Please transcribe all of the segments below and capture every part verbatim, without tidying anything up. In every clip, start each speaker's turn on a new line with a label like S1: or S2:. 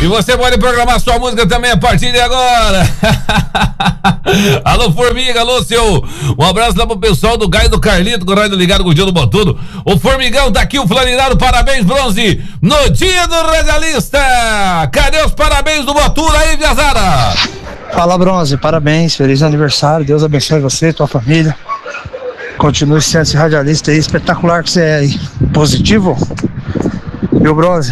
S1: E você pode programar sua música também a partir de agora. Alô, Formiga, alô, seu. Um abraço lá pro pessoal do Gai do Carlito, com o rádio ligado com o dia do Botudo. O Formigão tá aqui, o Flaninado, parabéns, Bronze, no dia do radialista. Cadê os parabéns do Botudo aí, Piazada?
S2: Fala, Bronze, parabéns, feliz aniversário, Deus abençoe você e tua família. Continue sendo esse radialista aí, espetacular que você é aí. Positivo, viu, Bronze?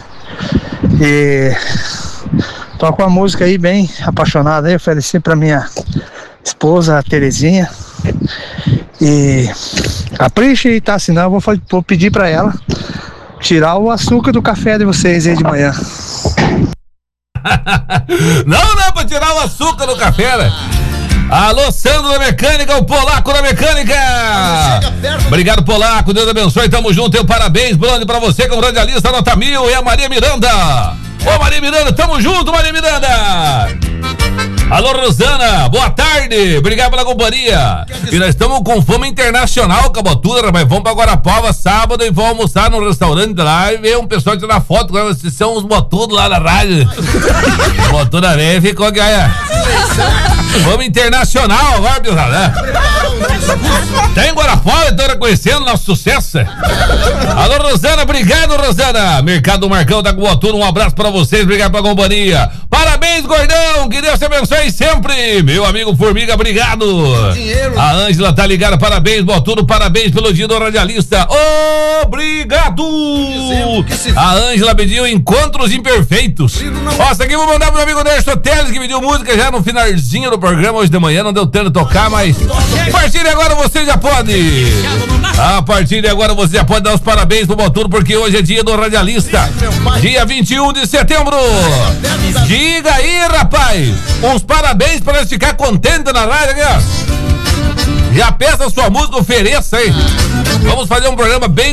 S2: E toca uma música aí bem apaixonada aí, ofereci pra minha esposa, a Terezinha. E capricha e tá, senão eu vou, vou pedir pra ela tirar o açúcar do café de vocês aí de manhã.
S1: Não, não é pra tirar o açúcar do café, né? Alô, Sandro da Mecânica, o Polaco da Mecânica. Obrigado, Polaco, Deus abençoe, tamo junto, eu parabéns, Bruno, pra você como radialista, nota mil, e a Maria Miranda. Ô, Maria Miranda, tamo junto, Maria Miranda. Alô, Rosana, boa tarde, obrigado pela companhia. E nós estamos com fama internacional, Cabotuda, rapaz. Vamos pra Guarapava sábado e vamos almoçar num restaurante lá e ver um pessoal tirar foto. Vocês são os botudos lá na rádio. Botuda velha ficou ganha. Vamos internacional agora, pessoal, né? Tá em Guarapava, então reconhecendo nosso sucesso. Alô, Rosana, obrigado, Rosana. Mercado Marcão da Guatura, um abraço pra vocês, obrigado pela companhia. Parabéns, gordão, que Deus te abençoe sempre. Meu amigo Formiga, obrigado. A Ângela tá ligada, parabéns, Botudo, parabéns pelo dia do radialista. Obrigado. A Ângela pediu Encontros Imperfeitos. Nossa, aqui vou mandar pro meu amigo Nerson Teles, que pediu música já no finalzinho do programa hoje de manhã, não deu tempo de tocar, mas a partir de agora você já pode. A partir de agora você já pode dar os parabéns pro Botudo, porque hoje é dia do radialista. Dia vinte e um de setembro. Diga aí, rapaz, uns parabéns para nós ficar contente na rádio aqui, ó. Já peça a sua música, ofereça aí. Vamos fazer um programa bem